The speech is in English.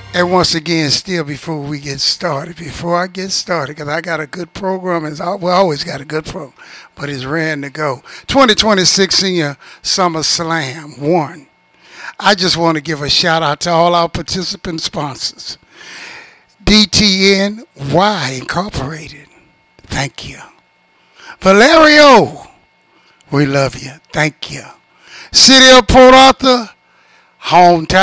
And once again, still before we get started, before I get started, because I got a good program, we always got a good program, but it's ready to go. 2026 Senior Summer Slam 1. I just want to give a shout out to all our participant sponsors. DTNY Incorporated, thank you. Valerio, we love you, thank you. City of Port Arthur, hometown.